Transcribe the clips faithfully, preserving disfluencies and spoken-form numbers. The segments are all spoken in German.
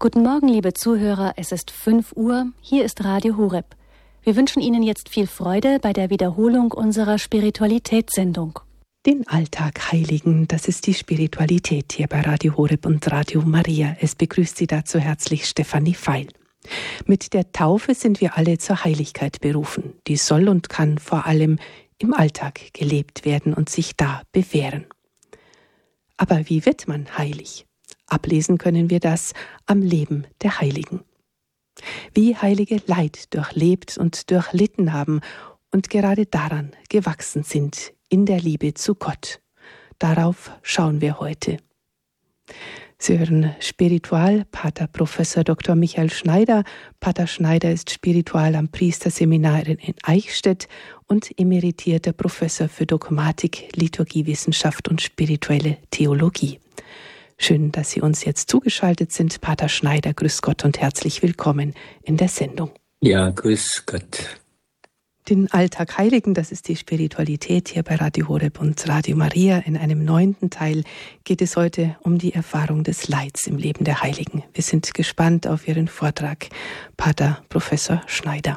Guten Morgen, liebe Zuhörer, es ist fünf Uhr, hier ist Radio Horeb. Wir wünschen Ihnen jetzt viel Freude bei der Wiederholung unserer Spiritualitätssendung. Den Alltag heiligen, das ist die Spiritualität hier bei Radio Horeb und Radio Maria. Es begrüßt Sie dazu herzlich Stefanie Feil. Mit der Taufe sind wir alle zur Heiligkeit berufen. Die soll und kann vor allem im Alltag gelebt werden und sich da bewähren. Aber wie wird man heilig? Ablesen können wir das am Leben der Heiligen. Wie Heilige Leid durchlebt und durchlitten haben und gerade daran gewachsen sind, in der Liebe zu Gott. Darauf schauen wir heute. Sie hören Spiritual, Pater Professor Doktor Michael Schneider. Pater Schneider ist Spiritual am Priesterseminar in Eichstätt und emeritierter Professor für Dogmatik, Liturgiewissenschaft und spirituelle Theologie. Schön, dass Sie uns jetzt zugeschaltet sind. Pater Schneider, grüß Gott und herzlich willkommen in der Sendung. Ja, grüß Gott. Den Alltag heiligen, das ist die Spiritualität hier bei Radio Horeb und Radio Maria. In einem neunten Teil geht es heute um die Erfahrung des Leids im Leben der Heiligen. Wir sind gespannt auf Ihren Vortrag, Pater Professor Schneider.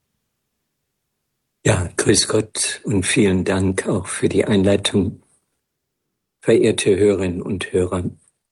Ja, grüß Gott und vielen Dank auch für die Einleitung, verehrte Hörerinnen und Hörer.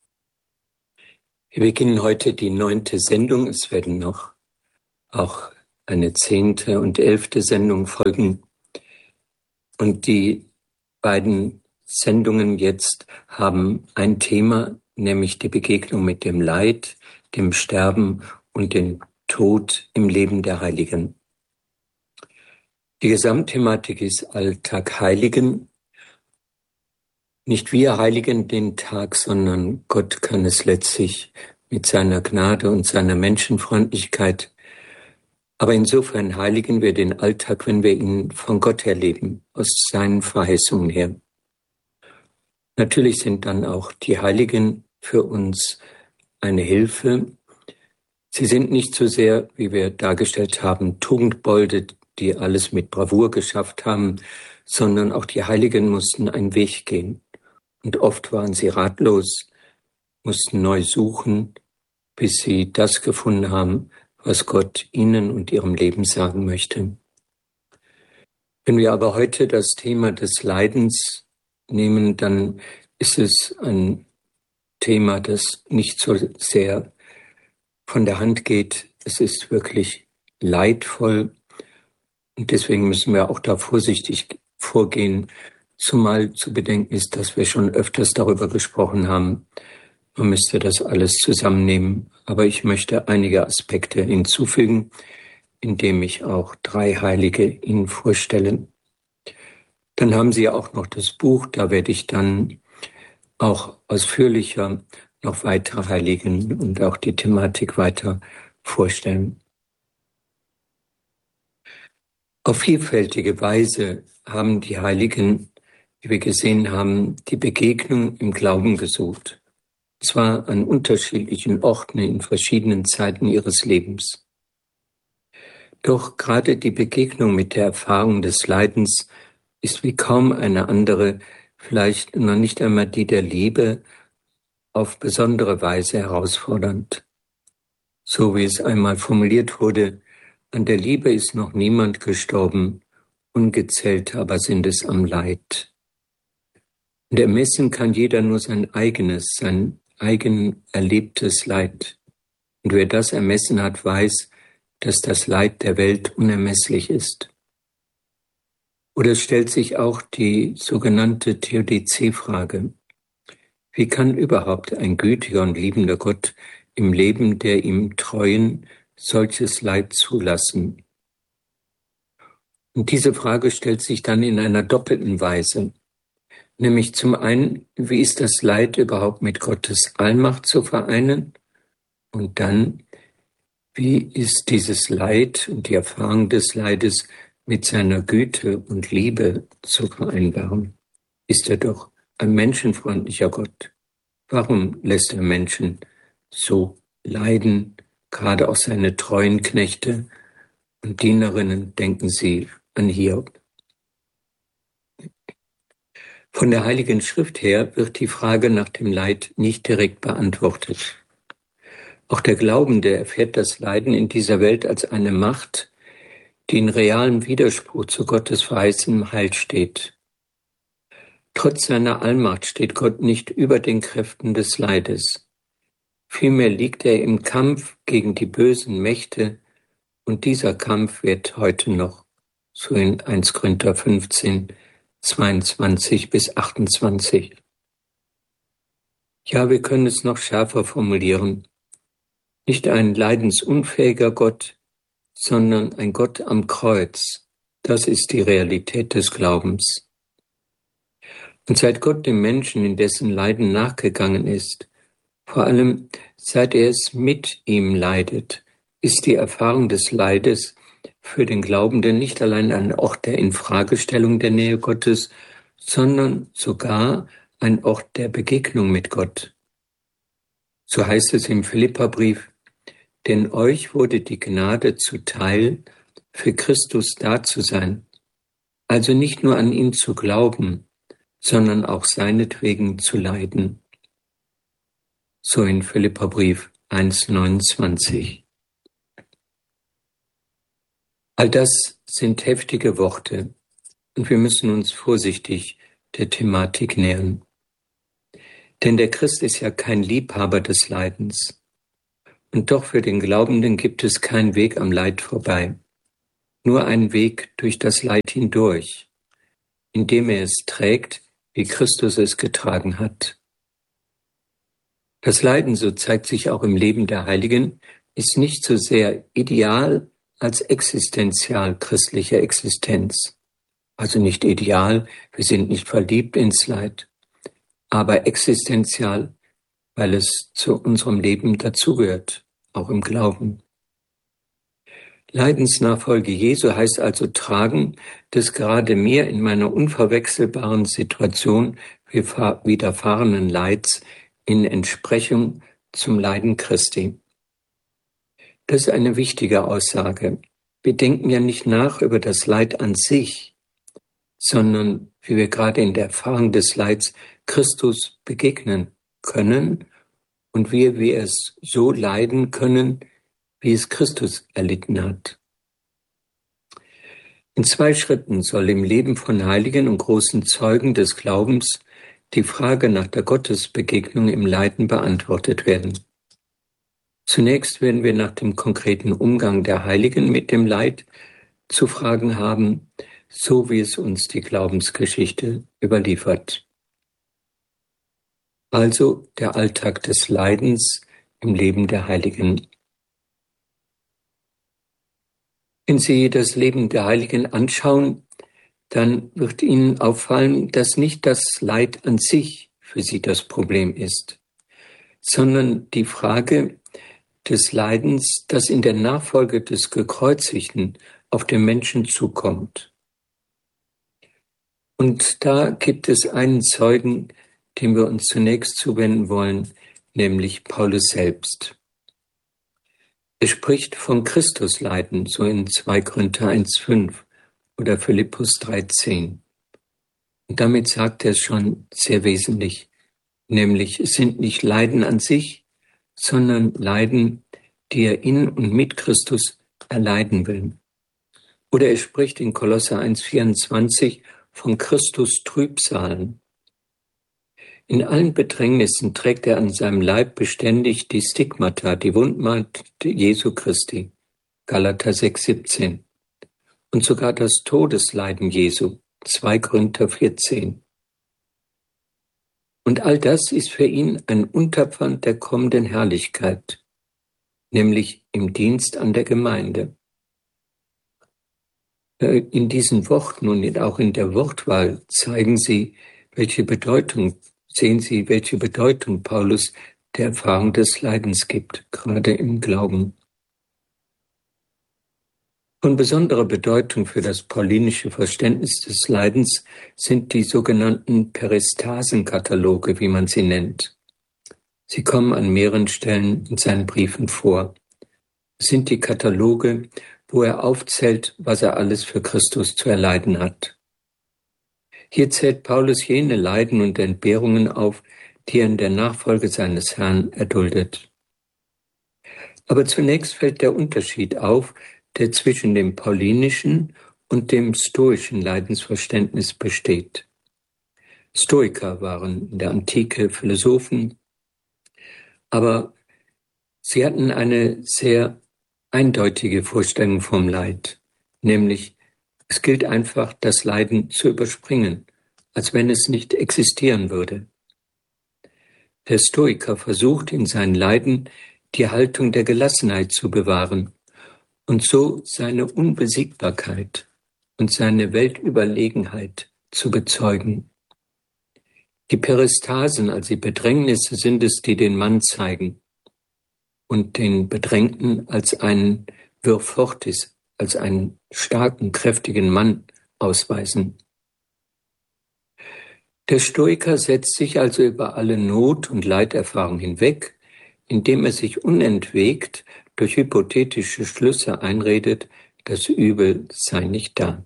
Wir beginnen heute die neunte Sendung. Es werden noch auch eine zehnte und elfte Sendung folgen. Und die beiden Sendungen jetzt haben ein Thema, nämlich die Begegnung mit dem Leid, dem Sterben und dem Tod im Leben der Heiligen. Die Gesamtthematik ist Alltag Heiligen. Nicht wir heiligen den Tag, sondern Gott kann es letztlich mit seiner Gnade und seiner Menschenfreundlichkeit. Aber insofern heiligen wir den Alltag, wenn wir ihn von Gott erleben, aus seinen Verheißungen her. Natürlich sind dann auch die Heiligen für uns eine Hilfe. Sie sind nicht so sehr, wie wir dargestellt haben, Tugendbolde, die alles mit Bravour geschafft haben, sondern auch die Heiligen mussten einen Weg gehen. Und oft waren sie ratlos, mussten neu suchen, bis sie das gefunden haben, was Gott ihnen und ihrem Leben sagen möchte. Wenn wir aber heute das Thema des Leidens nehmen, dann ist es ein Thema, das nicht so sehr von der Hand geht. Es ist wirklich leidvoll und deswegen müssen wir auch da vorsichtig vorgehen. Zumal zu bedenken ist, dass wir schon öfters darüber gesprochen haben. Man müsste das alles zusammennehmen, aber ich möchte einige Aspekte hinzufügen, indem ich auch drei Heilige Ihnen vorstelle. Dann haben Sie auch noch das Buch, da werde ich dann auch ausführlicher noch weitere Heiligen und auch die Thematik weiter vorstellen. Auf vielfältige Weise haben die Heiligen, wie wir gesehen haben, die Begegnung im Glauben gesucht. Zwar an unterschiedlichen Orten in verschiedenen Zeiten ihres Lebens. Doch gerade die Begegnung mit der Erfahrung des Leidens ist wie kaum eine andere, vielleicht noch nicht einmal die der Liebe, auf besondere Weise herausfordernd. So wie es einmal formuliert wurde, an der Liebe ist noch niemand gestorben, ungezählt aber sind es am Leid. Und ermessen kann jeder nur sein eigenes, sein eigen erlebtes Leid. Und wer das ermessen hat, weiß, dass das Leid der Welt unermesslich ist. Oder es stellt sich auch die sogenannte Theodizee-Frage. Wie kann überhaupt ein gütiger und liebender Gott im Leben der ihm Treuen solches Leid zulassen? Und diese Frage stellt sich dann in einer doppelten Weise. Nämlich zum einen, wie ist das Leid überhaupt mit Gottes Allmacht zu vereinen? Und dann, wie ist dieses Leid und die Erfahrung des Leides mit seiner Güte und Liebe zu vereinbaren? Ist er doch ein menschenfreundlicher Gott. Warum lässt er Menschen so leiden, gerade auch seine treuen Knechte und Dienerinnen, denken Sie an Hiob? Von der Heiligen Schrift her wird die Frage nach dem Leid nicht direkt beantwortet. Auch der Glaubende erfährt das Leiden in dieser Welt als eine Macht, die in realem Widerspruch zu Gottes verheißenem Heil steht. Trotz seiner Allmacht steht Gott nicht über den Kräften des Leides. Vielmehr liegt er im Kampf gegen die bösen Mächte, und dieser Kampf wird heute noch, so in erster Korinther fünfzehn, zweiundzwanzig bis achtundzwanzig. Ja, wir können es noch schärfer formulieren. Nicht ein leidensunfähiger Gott, sondern ein Gott am Kreuz. Das ist die Realität des Glaubens. Und seit Gott dem Menschen in dessen Leiden nachgegangen ist, vor allem seit er es mit ihm leidet, ist die Erfahrung des Leides für den Glaubenden nicht allein ein Ort der Infragestellung der Nähe Gottes, sondern sogar ein Ort der Begegnung mit Gott. So heißt es im Philipperbrief: Denn euch wurde die Gnade zuteil, für Christus da zu sein, also nicht nur an ihn zu glauben, sondern auch seinetwegen zu leiden. So in Philipperbrief eins neunundzwanzig. All das sind heftige Worte, und wir müssen uns vorsichtig der Thematik nähern. Denn der Christ ist ja kein Liebhaber des Leidens. Und doch für den Glaubenden gibt es keinen Weg am Leid vorbei, nur einen Weg durch das Leid hindurch, indem er es trägt, wie Christus es getragen hat. Das Leiden, so zeigt sich auch im Leben der Heiligen, ist nicht so sehr ideal als existenzial christliche Existenz. Also nicht ideal, wir sind nicht verliebt ins Leid, aber existenzial, weil es zu unserem Leben dazugehört, auch im Glauben. Leidensnachfolge Jesu heißt also tragen des gerade mir in meiner unverwechselbaren Situation widerfahrenen Leids in Entsprechung zum Leiden Christi. Das ist eine wichtige Aussage. Wir denken ja nicht nach über das Leid an sich, sondern wie wir gerade in der Erfahrung des Leids Christus begegnen können und wie wir es so leiden können, wie es Christus erlitten hat. In zwei Schritten soll im Leben von Heiligen und großen Zeugen des Glaubens die Frage nach der Gottesbegegnung im Leiden beantwortet werden. Zunächst werden wir nach dem konkreten Umgang der Heiligen mit dem Leid zu fragen haben, so wie es uns die Glaubensgeschichte überliefert. Also der Alltag des Leidens im Leben der Heiligen. Wenn Sie das Leben der Heiligen anschauen, dann wird Ihnen auffallen, dass nicht das Leid an sich für Sie das Problem ist, sondern die Frage des Leidens, das in der Nachfolge des Gekreuzigten auf den Menschen zukommt. Und da gibt es einen Zeugen, dem wir uns zunächst zuwenden wollen, nämlich Paulus selbst. Er spricht von Christusleiden, so in zwei Korinther eins fünf oder Philippus drei zehn. Und damit sagt er es schon sehr wesentlich, nämlich es sind nicht Leiden an sich, sondern Leiden, die er in und mit Christus erleiden will. Oder er spricht in Kolosser eins vierundzwanzig von Christus Trübsalen. In allen Bedrängnissen trägt er an seinem Leib beständig die Stigmata, die Wundmat Jesu Christi, Galater sechs siebzehn, und sogar das Todesleiden Jesu, zwei Korinther vierzehn. Und all das ist für ihn ein Unterpfand der kommenden Herrlichkeit, nämlich im Dienst an der Gemeinde. In diesen Worten und auch in der Wortwahl zeigen sie, welche Bedeutung, sehen Sie, welche Bedeutung Paulus der Erfahrung des Leidens gibt, gerade im Glauben. Von besonderer Bedeutung für das paulinische Verständnis des Leidens sind die sogenannten Peristasenkataloge, wie man sie nennt. Sie kommen an mehreren Stellen in seinen Briefen vor. Es sind die Kataloge, wo er aufzählt, was er alles für Christus zu erleiden hat. Hier zählt Paulus jene Leiden und Entbehrungen auf, die er in der Nachfolge seines Herrn erduldet. Aber zunächst fällt der Unterschied auf, der zwischen dem paulinischen und dem stoischen Leidensverständnis besteht. Stoiker waren in der Antike Philosophen, aber sie hatten eine sehr eindeutige Vorstellung vom Leid, nämlich es gilt einfach, das Leiden zu überspringen, als wenn es nicht existieren würde. Der Stoiker versucht in seinen Leiden die Haltung der Gelassenheit zu bewahren und so seine Unbesiegbarkeit und seine Weltüberlegenheit zu bezeugen. Die Peristasen, also die Bedrängnisse, sind es, die den Mann zeigen und den Bedrängten als einen Vir fortis, als einen starken, kräftigen Mann ausweisen. Der Stoiker setzt sich also über alle Not- und Leiterfahrung hinweg, indem er sich unentwegt durch hypothetische Schlüsse einredet, das Übel sei nicht da.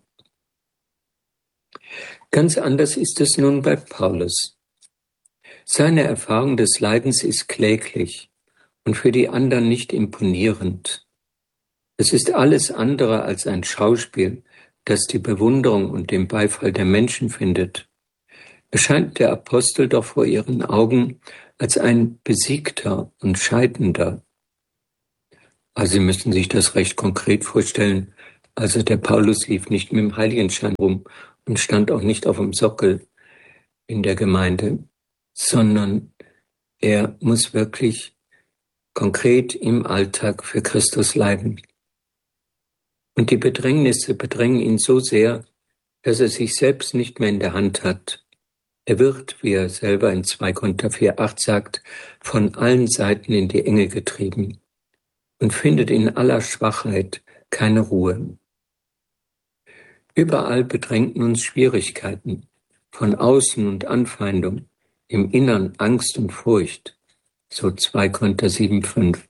Ganz anders ist es nun bei Paulus. Seine Erfahrung des Leidens ist kläglich und für die anderen nicht imponierend. Es ist alles andere als ein Schauspiel, das die Bewunderung und den Beifall der Menschen findet. Erscheint der Apostel doch vor ihren Augen als ein Besiegter und Scheidender. Also Sie müssen sich das recht konkret vorstellen. Also der Paulus lief nicht mit dem Heiligenschein rum und stand auch nicht auf dem Sockel in der Gemeinde, sondern er muss wirklich konkret im Alltag für Christus leiden. Und die Bedrängnisse bedrängen ihn so sehr, dass er sich selbst nicht mehr in der Hand hat. Er wird, wie er selber in zwei Korinther vier acht sagt, von allen Seiten in die Enge getrieben und findet in aller Schwachheit keine Ruhe. Überall bedrängten uns Schwierigkeiten, von außen und Anfeindung, im Innern Angst und Furcht, so zwei Korinther sieben fünf.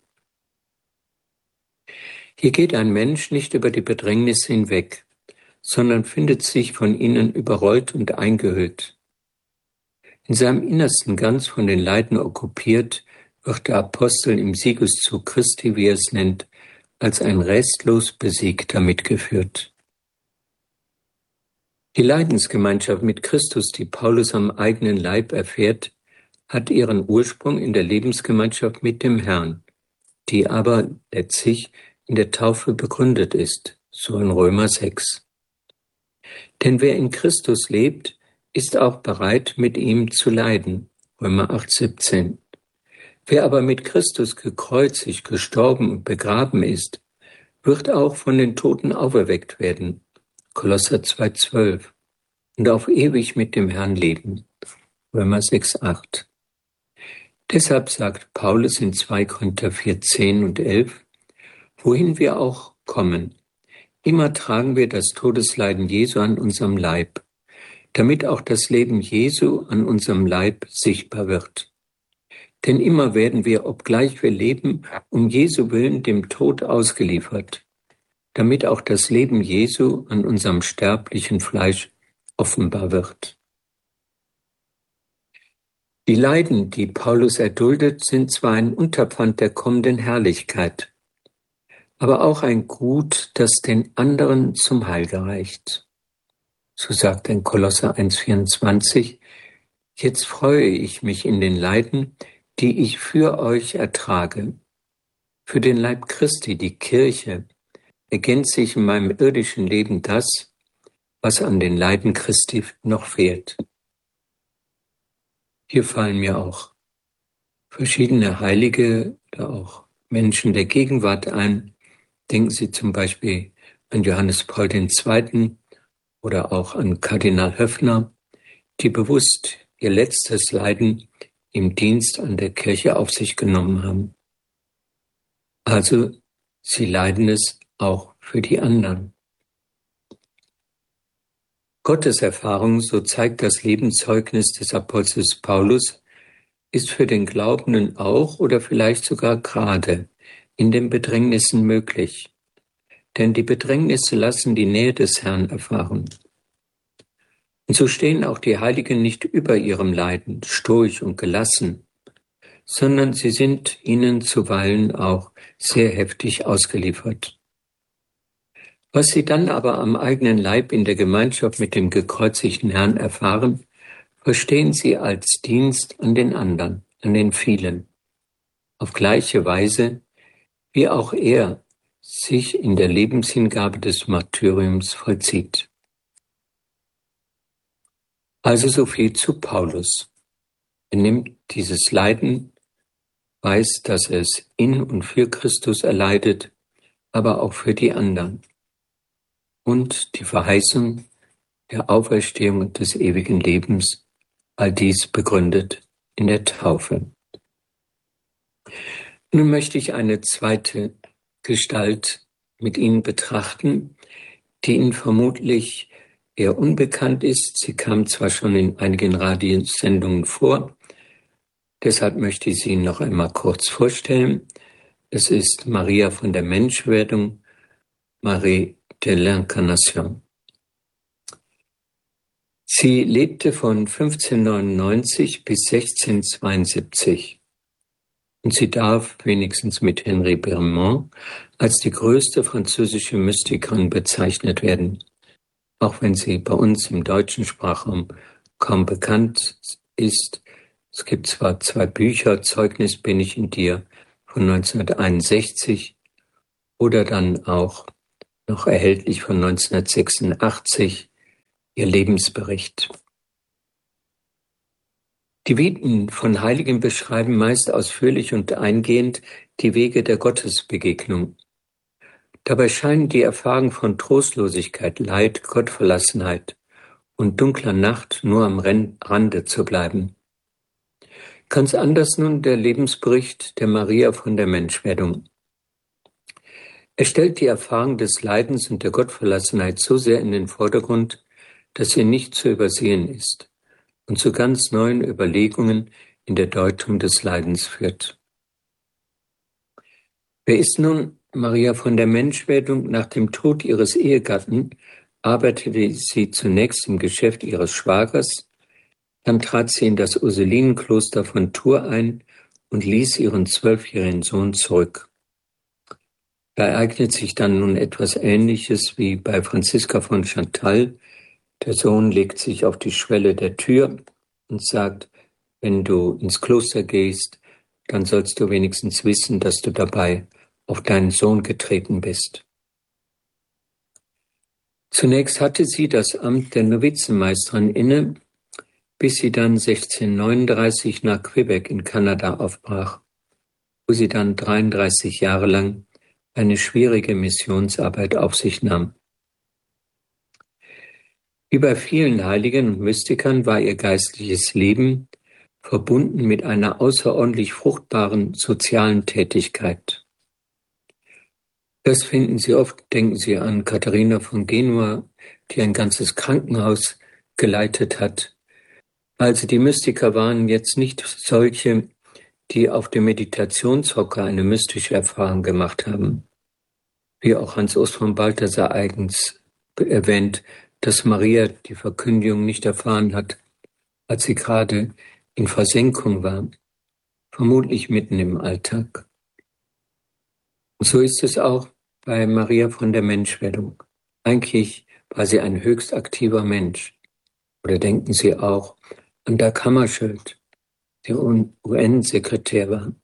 Hier geht ein Mensch nicht über die Bedrängnisse hinweg, sondern findet sich von ihnen überrollt und eingehüllt. In seinem Innersten ganz von den Leiden okkupiert, wird der Apostel im Siegeszug Christi, wie er es nennt, als ein restlos Besiegter mitgeführt. Die Leidensgemeinschaft mit Christus, die Paulus am eigenen Leib erfährt, hat ihren Ursprung in der Lebensgemeinschaft mit dem Herrn, die aber letztlich in der Taufe begründet ist, so in Römer sechs. Denn wer in Christus lebt, ist auch bereit, mit ihm zu leiden, Römer acht siebzehn. Wer aber mit Christus gekreuzigt, gestorben und begraben ist, wird auch von den Toten auferweckt werden, Kolosser zwei zwölf, und auf ewig mit dem Herrn leben, Römer sechs acht. Deshalb sagt Paulus in zwei Korinther vier zehn und elf, wohin wir auch kommen, immer tragen wir das Todesleiden Jesu an unserem Leib, damit auch das Leben Jesu an unserem Leib sichtbar wird. Denn immer werden wir, obgleich wir leben, um Jesu willen dem Tod ausgeliefert, damit auch das Leben Jesu an unserem sterblichen Fleisch offenbar wird. Die Leiden, die Paulus erduldet, sind zwar ein Unterpfand der kommenden Herrlichkeit, aber auch ein Gut, das den anderen zum Heil gereicht. So sagt in Kolosser eins vierundzwanzig, jetzt freue ich mich in den Leiden, die ich für euch ertrage. Für den Leib Christi, die Kirche, ergänze ich in meinem irdischen Leben das, was an den Leiden Christi noch fehlt. Hier fallen mir auch verschiedene Heilige oder auch Menschen der Gegenwart ein. Denken Sie zum Beispiel an Johannes Paul der Zweite. Oder auch an Kardinal Höffner, die bewusst ihr letztes Leiden im Dienst an der Kirche auf sich genommen haben. Also, sie leiden es auch für die anderen. Gottes Erfahrung, so zeigt das Lebenszeugnis des Apostels Paulus, ist für den Glaubenden auch oder vielleicht sogar gerade in den Bedrängnissen möglich. Denn die Bedrängnisse lassen die Nähe des Herrn erfahren. Und so stehen auch die Heiligen nicht über ihrem Leiden, stoisch und gelassen, sondern sie sind ihnen zuweilen auch sehr heftig ausgeliefert. Was sie dann aber am eigenen Leib in der Gemeinschaft mit dem gekreuzigten Herrn erfahren, verstehen sie als Dienst an den anderen, an den vielen, auf gleiche Weise, wie auch er sich in der Lebenshingabe des Martyriums vollzieht. Also so viel zu Paulus. Er nimmt dieses Leiden, weiß, dass er es in und für Christus erleidet, aber auch für die anderen. Und die Verheißung der Auferstehung und des ewigen Lebens, all dies begründet in der Taufe. Nun möchte ich eine zweite Gestalt mit Ihnen betrachten, die Ihnen vermutlich eher unbekannt ist. Sie kam zwar schon in einigen Radiosendungen vor, deshalb möchte ich sie Ihnen noch einmal kurz vorstellen. Es ist Maria von der Menschwerdung, Marie de l'Incarnation. Sie lebte von fünfzehnhundertneunundneunzig bis sechzehnhundertzweiundsiebzig und sie darf wenigstens mit Henri Bermond als die größte französische Mystikerin bezeichnet werden, auch wenn sie bei uns im deutschen Sprachraum kaum bekannt ist. Es gibt zwar zwei Bücher, Zeugnis bin ich in dir von neunzehnhunderteinundsechzig oder dann auch noch erhältlich von neunzehnhundertsechsundachtzig, ihr Lebensbericht. Die Viten von Heiligen beschreiben meist ausführlich und eingehend die Wege der Gottesbegegnung. Dabei scheinen die Erfahrungen von Trostlosigkeit, Leid, Gottverlassenheit und dunkler Nacht nur am Rande zu bleiben. Ganz anders nun der Lebensbericht der Maria von der Menschwerdung. Er stellt die Erfahrung des Leidens und der Gottverlassenheit so sehr in den Vordergrund, dass sie nicht zu übersehen ist und zu ganz neuen Überlegungen in der Deutung des Leidens führt. Wer ist nun Maria von der Menschwerdung? Nach dem Tod ihres Ehegatten arbeitete sie zunächst im Geschäft ihres Schwagers, dann trat sie in das Ursulinenkloster von Tours ein und ließ ihren zwölfjährigen Sohn zurück. Da ereignet sich dann nun etwas Ähnliches wie bei Franziska von Chantal. Der Sohn legt sich auf die Schwelle der Tür und sagt, wenn du ins Kloster gehst, dann sollst du wenigstens wissen, dass du dabei auf deinen Sohn getreten bist. Zunächst hatte sie das Amt der Novizenmeisterin inne, bis sie dann sechzehnhundertneununddreißig nach Quebec in Kanada aufbrach, wo sie dann dreiunddreißig Jahre lang eine schwierige Missionsarbeit auf sich nahm. Wie bei vielen Heiligen und Mystikern war ihr geistliches Leben verbunden mit einer außerordentlich fruchtbaren sozialen Tätigkeit. Das finden Sie oft, denken Sie an Katharina von Genua, die ein ganzes Krankenhaus geleitet hat. Also die Mystiker waren jetzt nicht solche, die auf dem Meditationshocker eine mystische Erfahrung gemacht haben. Wie auch Hans Urs von Balthasar eigens erwähnt, dass Maria die Verkündigung nicht erfahren hat, als sie gerade in Versenkung war, vermutlich mitten im Alltag. Und so ist es auch bei Maria von der Menschwerdung. Eigentlich war sie ein höchst aktiver Mensch. Oder denken Sie auch an Dag Hammarskjöld, der U N-Sekretär war.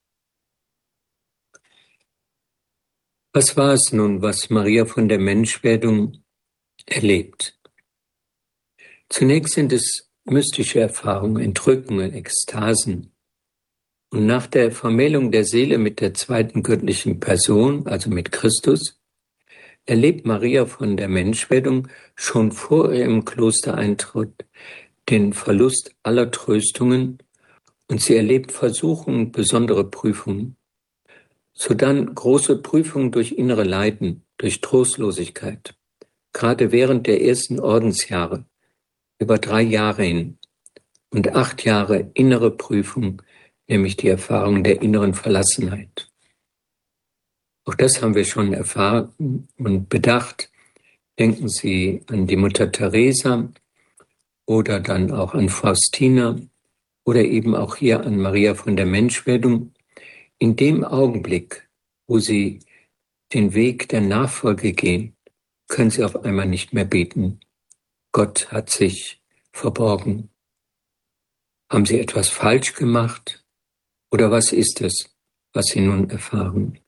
Was war es nun, was Maria von der Menschwerdung erlebt? Zunächst sind es mystische Erfahrungen, Entrückungen, Ekstasen. Und nach der Vermählung der Seele mit der zweiten göttlichen Person, also mit Christus, erlebt Maria von der Menschwerdung schon vor ihrem Klostereintritt den Verlust aller Tröstungen und sie erlebt Versuchungen und besondere Prüfungen. Sodann große Prüfungen durch innere Leiden, durch Trostlosigkeit, gerade während der ersten Ordensjahre, über drei Jahre hin und acht Jahre innere Prüfung, nämlich die Erfahrung der inneren Verlassenheit. Auch das haben wir schon erfahren und bedacht. Denken Sie an die Mutter Teresa oder dann auch an Faustina oder eben auch hier an Maria von der Menschwerdung. In dem Augenblick, wo Sie den Weg der Nachfolge gehen, können Sie auf einmal nicht mehr beten. Gott hat sich verborgen. Haben Sie etwas falsch gemacht? Oder was ist es, was Sie nun erfahren?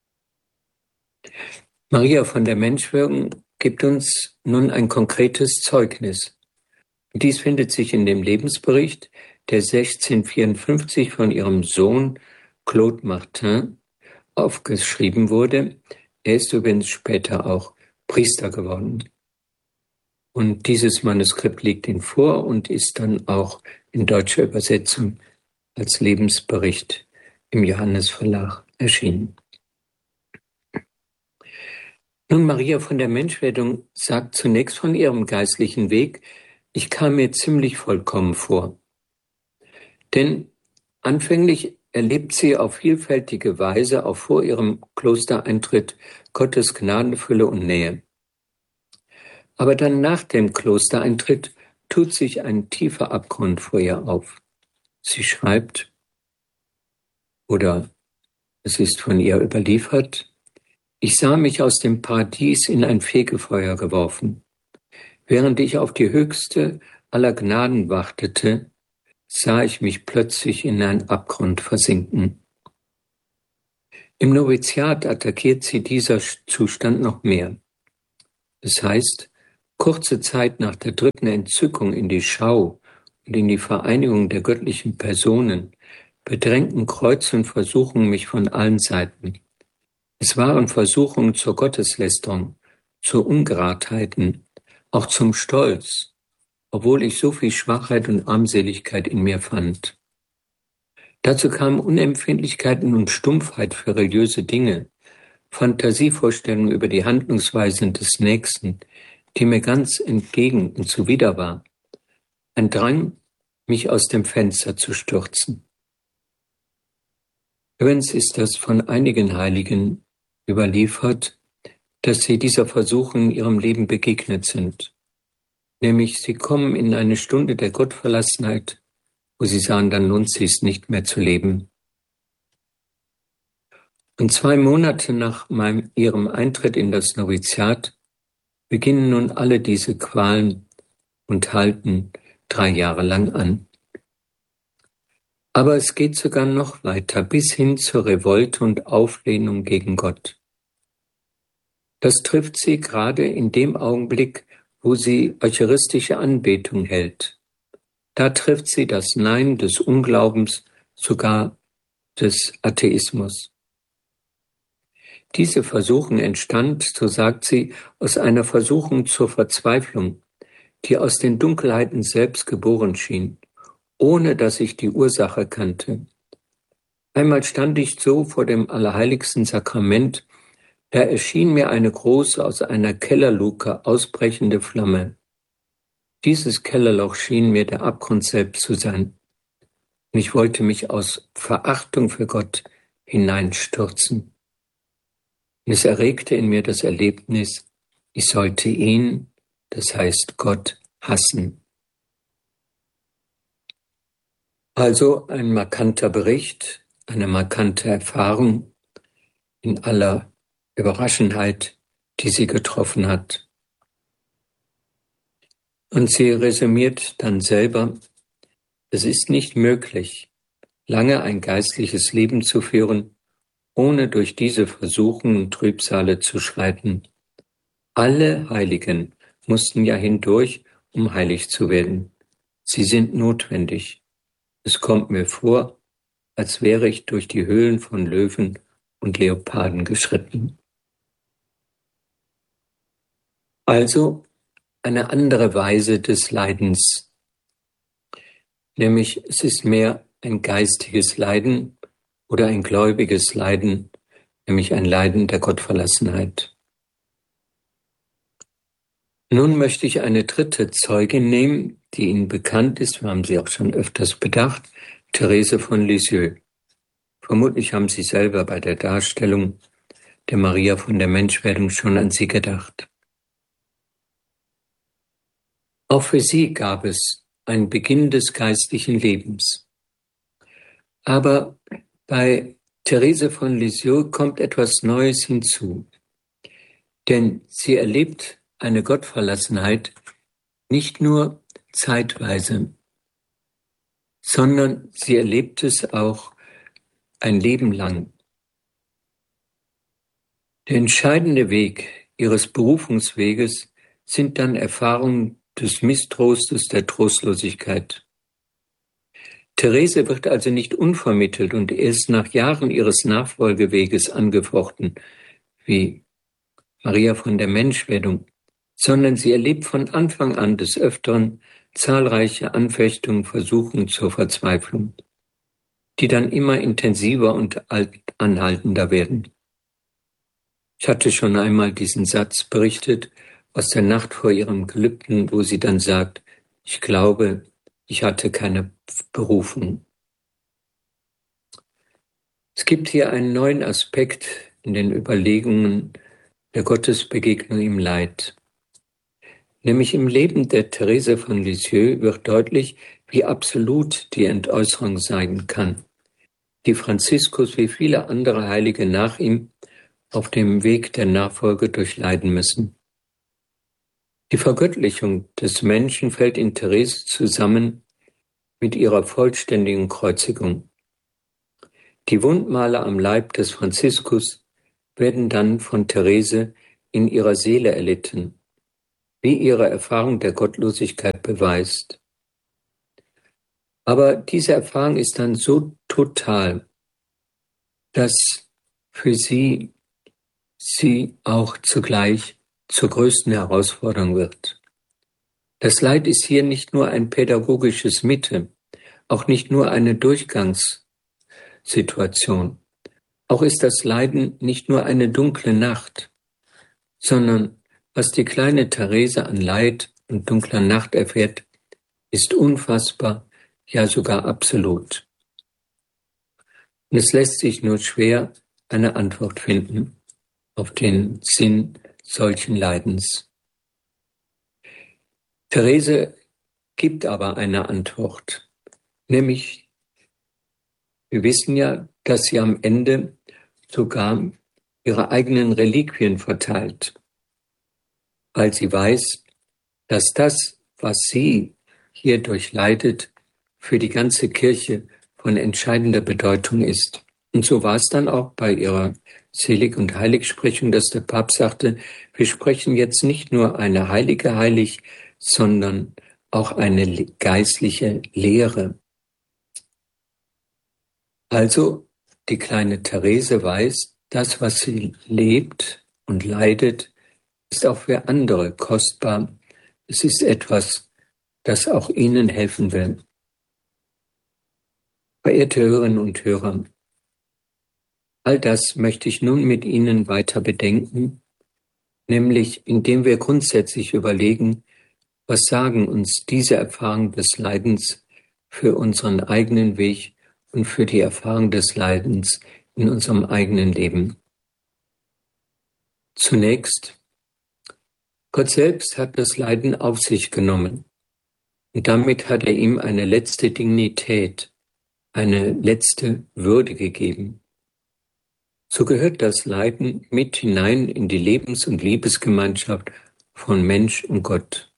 Maria von der Menschwerdung gibt uns nun ein konkretes Zeugnis. Dies findet sich in dem Lebensbericht, der sechzehnhundertvierundfünfzig von ihrem Sohn Claude Martin aufgeschrieben wurde. Er ist übrigens später auch Priester geworden. Und dieses Manuskript liegt Ihnen vor und ist dann auch in deutscher Übersetzung als Lebensbericht im Johannes-Verlag erschienen. Nun, Maria von der Menschwerdung sagt zunächst von ihrem geistlichen Weg: Ich kam mir ziemlich vollkommen vor. Denn anfänglich erlebt sie auf vielfältige Weise, auch vor ihrem Klostereintritt, Gottes Gnadenfülle und Nähe. Aber dann nach dem Klostereintritt tut sich ein tiefer Abgrund vor ihr auf. Sie schreibt, oder es ist von ihr überliefert: Ich sah mich aus dem Paradies in ein Fegefeuer geworfen. Während ich auf die höchste aller Gnaden wartete, sah ich mich plötzlich in einen Abgrund versinken. Im Noviziat attackiert sie dieser Zustand noch mehr. Das heißt, kurze Zeit nach der dritten Entzückung in die Schau und in die Vereinigung der göttlichen Personen bedrängten Kreuz und Versuchungen mich von allen Seiten. Es waren Versuchungen zur Gotteslästerung, zu Ungeradheiten, auch zum Stolz, obwohl ich so viel Schwachheit und Armseligkeit in mir fand. Dazu kamen Unempfindlichkeiten und Stumpfheit für religiöse Dinge, Fantasievorstellungen über die Handlungsweisen des Nächsten, die mir ganz entgegen und zuwider war. Ein Drang, mich aus dem Fenster zu stürzen. Übrigens ist das von einigen Heiligen überliefert, dass sie dieser Versuchung in ihrem Leben begegnet sind. Nämlich, sie kommen in eine Stunde der Gottverlassenheit, wo sie sagen, dann lohnt es sich nicht mehr zu leben. Und zwei Monate nach meinem, ihrem Eintritt in das Noviziat beginnen nun alle diese Qualen und halten drei Jahre lang an. Aber es geht sogar noch weiter, bis hin zur Revolte und Auflehnung gegen Gott. Das trifft sie gerade in dem Augenblick, wo sie eucharistische Anbetung hält. Da trifft sie das Nein des Unglaubens, sogar des Atheismus. Diese Versuchung entstand, so sagt sie, aus einer Versuchung zur Verzweiflung, die aus den Dunkelheiten selbst geboren schien, ohne dass ich die Ursache kannte. Einmal stand ich so vor dem allerheiligsten Sakrament, da erschien mir eine große, aus einer Kellerluke ausbrechende Flamme. Dieses Kellerloch schien mir der Abgrund selbst zu sein. Und ich wollte mich aus Verachtung für Gott hineinstürzen. Und es erregte in mir das Erlebnis, ich sollte ihn, das heißt Gott, hassen. Also ein markanter Bericht, eine markante Erfahrung in aller Überraschenheit, die sie getroffen hat. Und sie resümiert dann selber, es ist nicht möglich, lange ein geistliches Leben zu führen, ohne durch diese Versuchungen und Trübsale zu schreiten. Alle Heiligen mussten ja hindurch, um heilig zu werden. Sie sind notwendig. Es kommt mir vor, als wäre ich durch die Höhlen von Löwen und Leoparden geschritten. Also eine andere Weise des Leidens, nämlich es ist mehr ein geistiges Leiden oder ein gläubiges Leiden, nämlich ein Leiden der Gottverlassenheit. Nun möchte ich eine dritte Zeugin nehmen, die Ihnen bekannt ist, wir haben sie auch schon öfters bedacht, Therese von Lisieux. Vermutlich haben Sie selber bei der Darstellung der Maria von der Menschwerdung schon an sie gedacht. Auch für sie gab es einen Beginn des geistlichen Lebens. Aber bei Therese von Lisieux kommt etwas Neues hinzu, denn sie erlebt eine Gottverlassenheit nicht nur zeitweise, sondern sie erlebt es auch ein Leben lang. Der entscheidende Weg ihres Berufungsweges sind dann Erfahrungen des Misstrostes, der Trostlosigkeit. Therese wird also nicht unvermittelt und erst nach Jahren ihres Nachfolgeweges angefochten, wie Maria von der Menschwerdung, sondern sie erlebt von Anfang an des Öfteren zahlreiche Anfechtungen, Versuchungen zur Verzweiflung, die dann immer intensiver und anhaltender werden. Ich hatte schon einmal diesen Satz berichtet aus der Nacht vor ihrem Gelübden, wo sie dann sagt, ich glaube, ich hatte keine Berufung. Es gibt hier einen neuen Aspekt in den Überlegungen der Gottesbegegnung im Leid. Nämlich im Leben der Therese von Lisieux wird deutlich, wie absolut die Entäußerung sein kann, die Franziskus wie viele andere Heilige nach ihm auf dem Weg der Nachfolge durchleiden müssen. Die Vergöttlichung des Menschen fällt in Therese zusammen mit ihrer vollständigen Kreuzigung. Die Wundmale am Leib des Franziskus werden dann von Therese in ihrer Seele erlitten, wie ihre Erfahrung der Gottlosigkeit beweist. Aber diese Erfahrung ist dann so total, dass für sie sie auch zugleich zur größten Herausforderung wird. Das Leid ist hier nicht nur ein pädagogisches Mittel, auch nicht nur eine Durchgangssituation. Auch ist das Leiden nicht nur eine dunkle Nacht, sondern was die kleine Therese an Leid und dunkler Nacht erfährt, ist unfassbar, ja sogar absolut. Und es lässt sich nur schwer eine Antwort finden auf den Sinn solchen Leidens. Therese gibt aber eine Antwort, nämlich, wir wissen ja, dass sie am Ende sogar ihre eigenen Reliquien verteilt, weil sie weiß, dass das, was sie hier durchleidet, für die ganze Kirche von entscheidender Bedeutung ist. Und so war es dann auch bei ihrer Selig- und Heiligsprechung, dass der Papst sagte, wir sprechen jetzt nicht nur eine Heilige heilig, sondern auch eine geistliche Lehre. Also die kleine Therese weiß, das, was sie lebt und leidet, ist auch für andere kostbar. Es ist etwas, das auch ihnen helfen will. Verehrte Hörerinnen und Hörer, all das möchte ich nun mit Ihnen weiter bedenken, nämlich indem wir grundsätzlich überlegen, was sagen uns diese Erfahrung des Leidens für unseren eigenen Weg und für die Erfahrung des Leidens in unserem eigenen Leben. Zunächst, Gott selbst hat das Leiden auf sich genommen und damit hat er ihm eine letzte Dignität, eine letzte Würde gegeben. So gehört das Leiden mit hinein in die Lebens- und Liebesgemeinschaft von Mensch und Gott.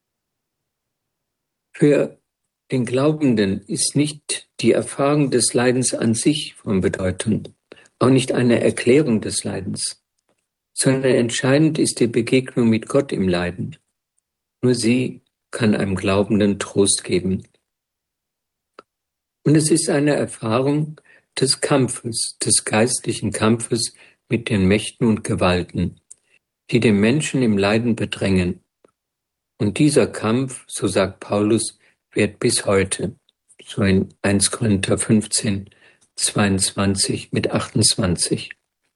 Für den Glaubenden ist nicht die Erfahrung des Leidens an sich von Bedeutung, auch nicht eine Erklärung des Leidens, sondern entscheidend ist die Begegnung mit Gott im Leiden. Nur sie kann einem Glaubenden Trost geben. Und es ist eine Erfahrung des Kampfes, des geistlichen Kampfes mit den Mächten und Gewalten, die den Menschen im Leiden bedrängen. Und dieser Kampf, so sagt Paulus, währt bis heute, so in erster Korinther fünfzehn, zweiundzwanzig mit achtundzwanzig.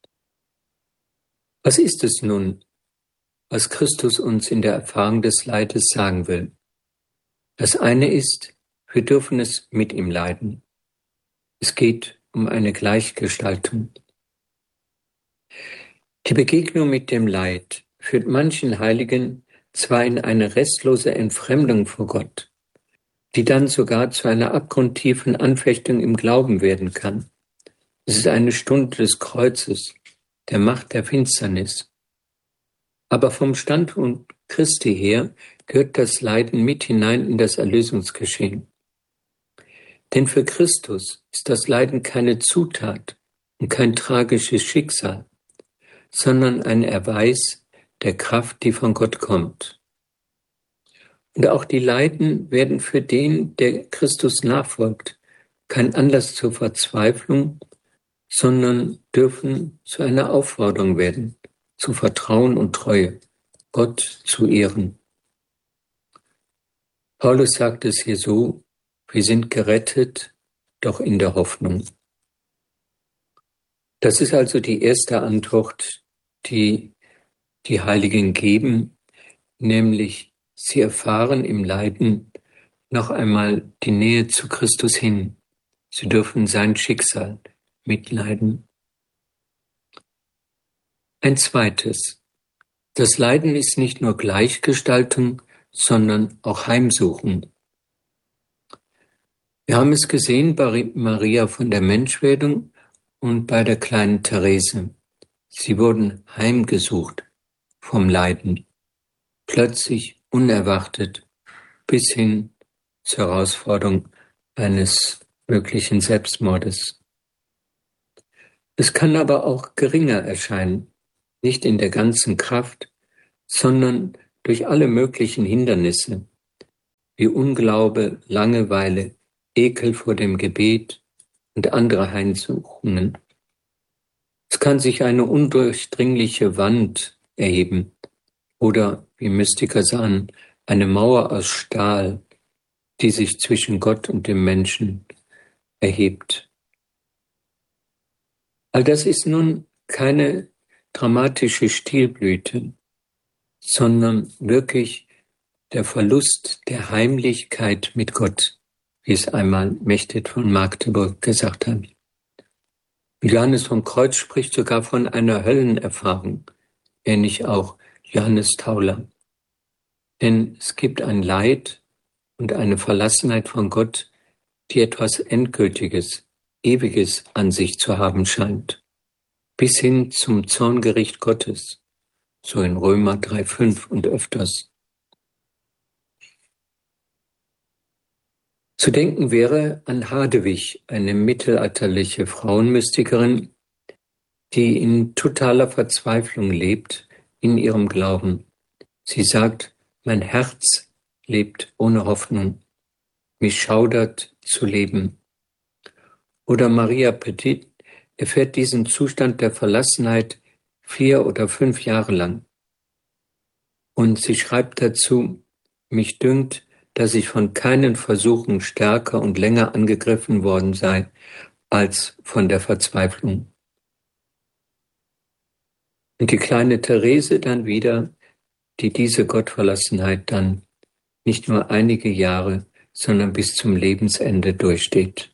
Was ist es nun, was Christus uns in der Erfahrung des Leides sagen will? Das eine ist, wir dürfen es mit ihm leiden. Es geht um eine Gleichgestaltung. Die Begegnung mit dem Leid führt manchen Heiligen zwar in eine restlose Entfremdung vor Gott, die dann sogar zu einer abgrundtiefen Anfechtung im Glauben werden kann. Es ist eine Stunde des Kreuzes, der Macht der Finsternis. Aber vom Standpunkt Christi her gehört das Leiden mit hinein in das Erlösungsgeschehen. Denn für Christus ist das Leiden keine Zutat und kein tragisches Schicksal, sondern ein Erweis der Kraft, die von Gott kommt. Und auch die Leiden werden für den, der Christus nachfolgt, kein Anlass zur Verzweiflung, sondern dürfen zu einer Aufforderung werden, zu Vertrauen und Treue, Gott zu ehren. Paulus sagt es hier so: Wir sind gerettet, doch in der Hoffnung. Das ist also die erste Antwort, die die Heiligen geben, nämlich sie erfahren im Leiden noch einmal die Nähe zu Christus hin. Sie dürfen sein Schicksal mitleiden. Ein zweites: Das Leiden ist nicht nur Gleichgestaltung, sondern auch Heimsuchen. Wir haben es gesehen bei Maria von der Menschwerdung und bei der kleinen Therese. Sie wurden heimgesucht vom Leiden, plötzlich, unerwartet, bis hin zur Herausforderung eines möglichen Selbstmordes. Es kann aber auch geringer erscheinen, nicht in der ganzen Kraft, sondern durch alle möglichen Hindernisse, wie Unglaube, Langeweile, Ekel vor dem Gebet und andere Heimsuchungen. Es kann sich eine undurchdringliche Wand erheben oder, wie Mystiker sagen, eine Mauer aus Stahl, die sich zwischen Gott und dem Menschen erhebt. All das ist nun keine dramatische Stilblüte, sondern wirklich der Verlust der Heimlichkeit mit Gott, wie es einmal Mechthild von Magdeburg gesagt hat. Johannes vom Kreuz spricht sogar von einer Höllenerfahrung, ähnlich auch Johannes Tauler. Denn es gibt ein Leid und eine Verlassenheit von Gott, die etwas Endgültiges, Ewiges an sich zu haben scheint, bis hin zum Zorngericht Gottes, so in Römer drei fünf und öfters. Zu denken wäre an Hadewig, eine mittelalterliche Frauenmystikerin, die in totaler Verzweiflung lebt in ihrem Glauben. Sie sagt: Mein Herz lebt ohne Hoffnung, mich schaudert zu leben. Oder Maria Petit erfährt diesen Zustand der Verlassenheit vier oder fünf Jahre lang. Und sie schreibt dazu: Mich dünkt, dass ich von keinen Versuchen stärker und länger angegriffen worden sei, als von der Verzweiflung. Und die kleine Therese dann wieder, die diese Gottverlassenheit dann nicht nur einige Jahre, sondern bis zum Lebensende durchsteht.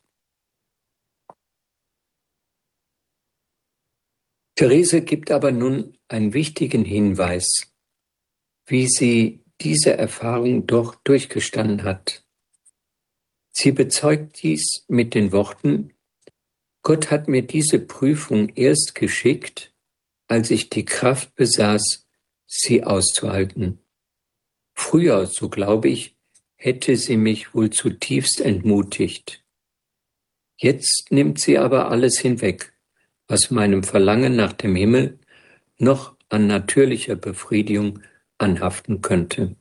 Therese gibt aber nun einen wichtigen Hinweis, wie sie diese Erfahrung doch durchgestanden hat. Sie bezeugt dies mit den Worten: Gott hat mir diese Prüfung erst geschickt, als ich die Kraft besaß, sie auszuhalten. Früher, so glaube ich, hätte sie mich wohl zutiefst entmutigt. Jetzt nimmt sie aber alles hinweg, was meinem Verlangen nach dem Himmel noch an natürlicher Befriedigung anhaften könnte.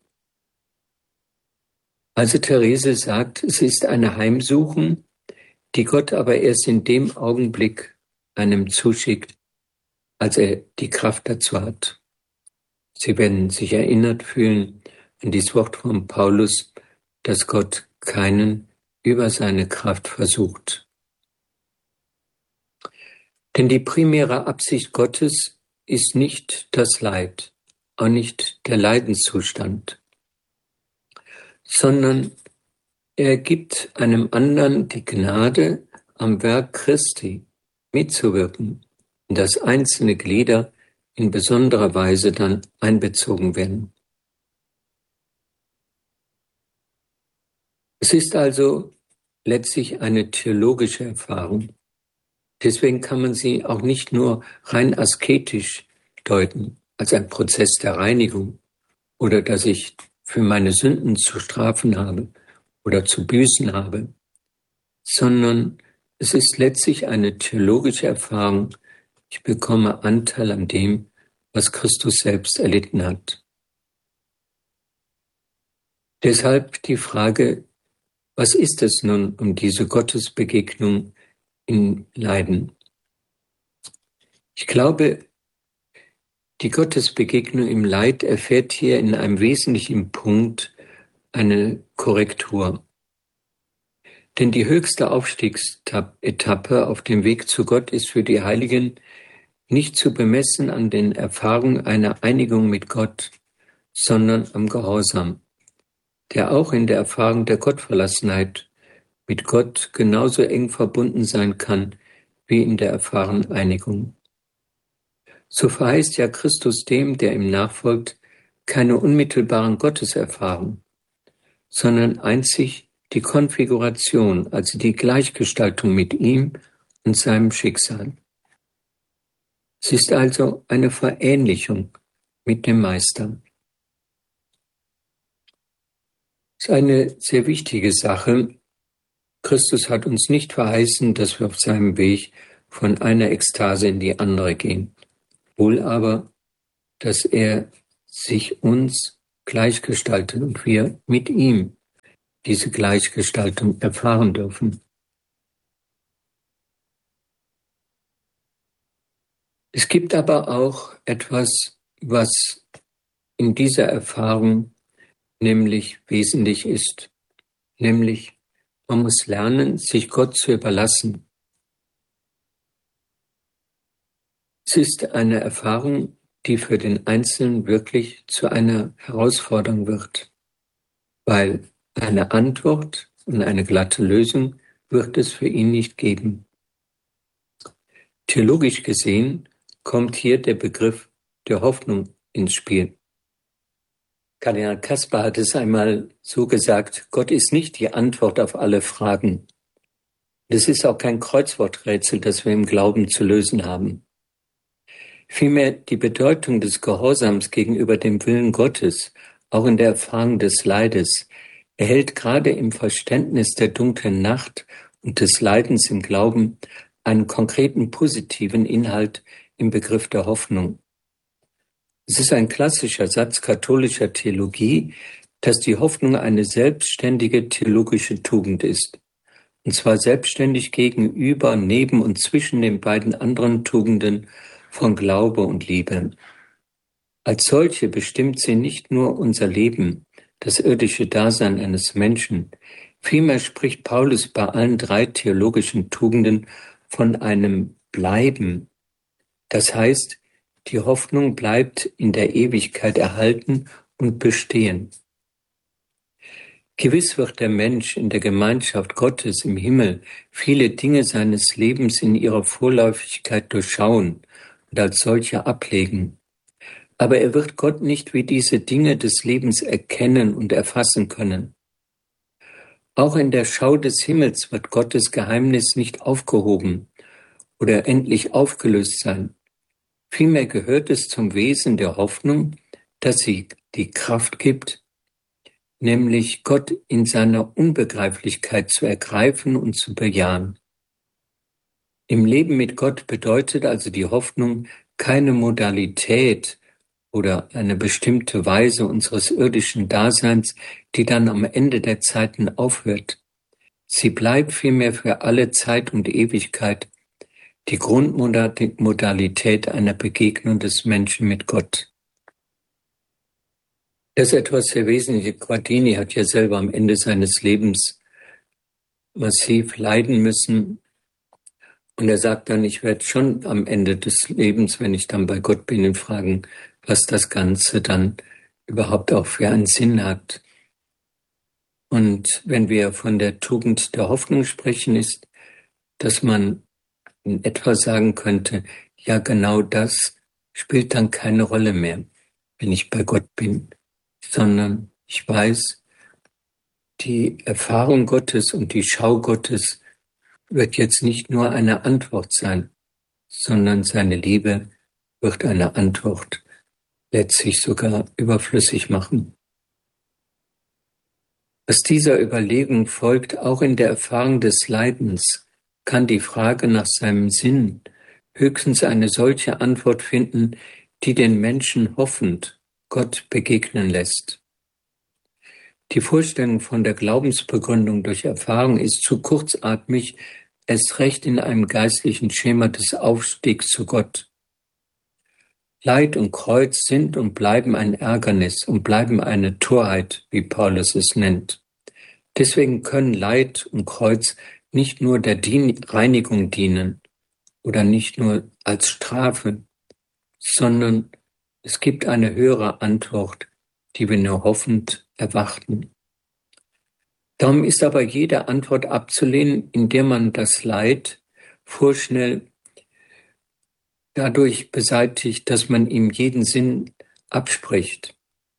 Also Therese sagt, es ist eine Heimsuchung, die Gott aber erst in dem Augenblick einem zuschickt, als er die Kraft dazu hat. Sie werden sich erinnert fühlen an dieses Wort von Paulus, dass Gott keinen über seine Kraft versucht. Denn die primäre Absicht Gottes ist nicht das Leid, auch nicht der Leidenszustand, sondern er gibt einem anderen die Gnade, am Werk Christi mitzuwirken, in das einzelne Glieder in besonderer Weise dann einbezogen werden. Es ist also letztlich eine theologische Erfahrung, Deswegen kann man sie auch nicht nur rein asketisch deuten, als ein Prozess der Reinigung oder dass ich für meine Sünden zu strafen habe oder zu büßen habe, sondern es ist letztlich eine theologische Erfahrung. Ich bekomme Anteil an dem, was Christus selbst erlitten hat. Deshalb die Frage, was ist es nun um diese Gottesbegegnung im Leiden? Ich glaube, die Gottesbegegnung im Leid erfährt hier in einem wesentlichen Punkt eine Korrektur. Denn die höchste Aufstiegsetappe auf dem Weg zu Gott ist für die Heiligen nicht zu bemessen an den Erfahrungen einer Einigung mit Gott, sondern am Gehorsam, der auch in der Erfahrung der Gottverlassenheit mit Gott genauso eng verbunden sein kann wie in der erfahrenen Einigung. So verheißt ja Christus dem, der ihm nachfolgt, keine unmittelbaren Gotteserfahrungen, sondern einzig die Konfiguration, also die Gleichgestaltung mit ihm und seinem Schicksal. Es ist also eine Verähnlichung mit dem Meister. Das ist eine sehr wichtige Sache. Christus hat uns nicht verheißen, dass wir auf seinem Weg von einer Ekstase in die andere gehen. Wohl aber, dass er sich uns gleichgestaltet und wir mit ihm diese Gleichgestaltung erfahren dürfen. Es gibt aber auch etwas, was in dieser Erfahrung nämlich wesentlich ist, nämlich man muss lernen, sich Gott zu überlassen. Es ist eine Erfahrung, die für den Einzelnen wirklich zu einer Herausforderung wird, weil eine Antwort und eine glatte Lösung wird es für ihn nicht geben. Theologisch gesehen kommt hier der Begriff der Hoffnung ins Spiel. Kardinal Kasper hat es einmal so gesagt, Gott ist nicht die Antwort auf alle Fragen. Es ist auch kein Kreuzworträtsel, das wir im Glauben zu lösen haben. Vielmehr die Bedeutung des Gehorsams gegenüber dem Willen Gottes, auch in der Erfahrung des Leides, erhält gerade im Verständnis der dunklen Nacht und des Leidens im Glauben einen konkreten positiven Inhalt im Begriff der Hoffnung. Es ist ein klassischer Satz katholischer Theologie, dass die Hoffnung eine selbstständige theologische Tugend ist, und zwar selbstständig gegenüber, neben und zwischen den beiden anderen Tugenden von Glaube und Liebe. Als solche bestimmt sie nicht nur unser Leben, das irdische Dasein eines Menschen. Vielmehr spricht Paulus bei allen drei theologischen Tugenden von einem Bleiben. Das heißt, die Hoffnung bleibt in der Ewigkeit erhalten und bestehen. Gewiss wird der Mensch in der Gemeinschaft Gottes im Himmel viele Dinge seines Lebens in ihrer Vorläufigkeit durchschauen und als solche ablegen. Aber er wird Gott nicht wie diese Dinge des Lebens erkennen und erfassen können. Auch in der Schau des Himmels wird Gottes Geheimnis nicht aufgehoben oder endlich aufgelöst sein. Vielmehr gehört es zum Wesen der Hoffnung, dass sie die Kraft gibt, nämlich Gott in seiner Unbegreiflichkeit zu ergreifen und zu bejahen. Im Leben mit Gott bedeutet also die Hoffnung keine Modalität oder eine bestimmte Weise unseres irdischen Daseins, die dann am Ende der Zeiten aufhört. Sie bleibt vielmehr für alle Zeit und Ewigkeit die Grundmodalität einer Begegnung des Menschen mit Gott. Das ist etwas sehr Wesentliches. Guardini hat ja selber am Ende seines Lebens massiv leiden müssen. Und er sagt dann, ich werde schon am Ende des Lebens, wenn ich dann bei Gott bin, ihn fragen, was das Ganze dann überhaupt auch für einen Sinn hat. Und wenn wir von der Tugend der Hoffnung sprechen, ist, dass man in etwa sagen könnte, ja genau das spielt dann keine Rolle mehr, wenn ich bei Gott bin, sondern ich weiß, die Erfahrung Gottes und die Schau Gottes wird jetzt nicht nur eine Antwort sein, sondern seine Liebe wird eine Antwort letztlich sogar überflüssig machen. Aus dieser Überlegung folgt, auch in der Erfahrung des Leidens kann die Frage nach seinem Sinn höchstens eine solche Antwort finden, die den Menschen hoffend Gott begegnen lässt. Die Vorstellung von der Glaubensbegründung durch Erfahrung ist zu kurzatmig, erst recht in einem geistlichen Schema des Aufstiegs zu Gott. Leid und Kreuz sind und bleiben ein Ärgernis und bleiben eine Torheit, wie Paulus es nennt. Deswegen können Leid und Kreuz nicht nur der Dien- Reinigung dienen oder nicht nur als Strafe, sondern es gibt eine höhere Antwort, die wir nur hoffend erwarten. Darum ist aber jede Antwort abzulehnen, indem man das Leid vorschnell dadurch beseitigt, dass man ihm jeden Sinn abspricht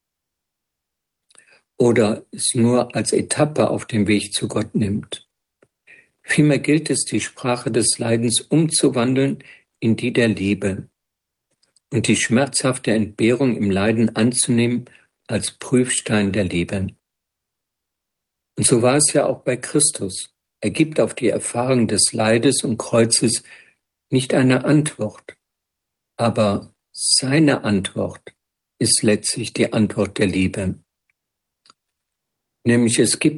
oder es nur als Etappe auf dem Weg zu Gott nimmt. Vielmehr gilt es, die Sprache des Leidens umzuwandeln in die der Liebe und die schmerzhafte Entbehrung im Leiden anzunehmen als Prüfstein der Liebe. Und so war es ja auch bei Christus. Er gibt auf die Erfahrung des Leides und Kreuzes nicht eine Antwort, aber seine Antwort ist letztlich die Antwort der Liebe. Nämlich es gibt